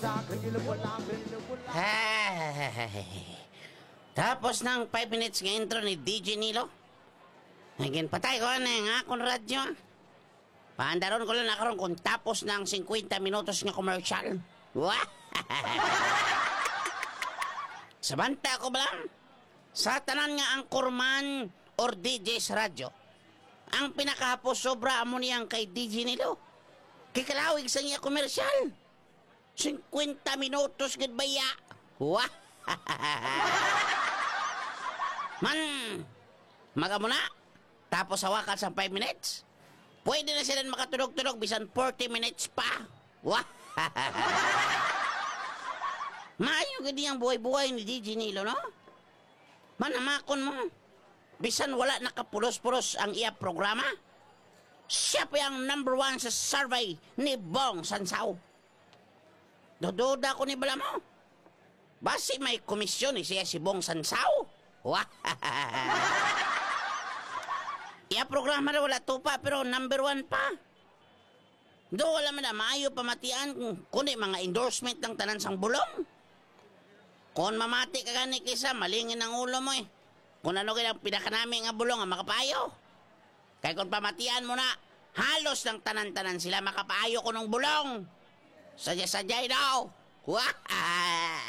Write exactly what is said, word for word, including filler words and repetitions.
Ay, tapos ng five minutes nga intro ni D J Nilo. Naging patay ko na nga akong radyo. Paandaron ko lang nakaroon kung tapos ng fifty minutos nga commercial. Wah! Sabanta ko ba lang? Sa tanan nga ang kurman or D J sa radyo, ang pinakahapos sobra amo niyang kay D J Nilo. Kikalawig sa niya komersyal. fifty minutos gud baya. Wah! Man, maga mo na. Tapos hawakan sa five minutes. Pwede na sila makatunog-tunog bisan forty minutes pa. Wah! Maayo gud ang buhay-buhay ni D J Nilo, no? Manamakon mo. Bisan wala nakapulos-pulos ang iya programa. Siya pa ang number one sa survey ni Bong Sansao. Dododa ko ni bala mo. Basi may komisyon ni siya si Bong Sansao. Wah! Iya programa na wala tupa pero number one pa. Do wala man na maayo pamatian kundi mga endorsement ng tanan sang bulong. Kung mamati ka gani kisa, malingin ang ulo mo eh. Kung ano kaya pinakanami nga bulong ang makapayo. Kaya kung pamatian mo na, halos ng tanan-tanan sila makapayo ko ng bulong. Sadya-sadyay daw. Wah!